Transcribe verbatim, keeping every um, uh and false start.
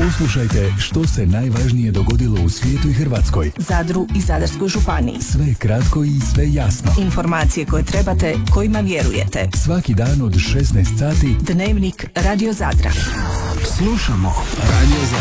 Poslušajte što se najvažnije dogodilo u svijetu i Hrvatskoj, Zadru i Zadarskoj županiji. sve kratko i sve jasno. Informacije koje trebate, kojima vjerujete. Svaki dan od šesnaest sati Dnevnik Radio Zadra. Slušamo Radio Zadar.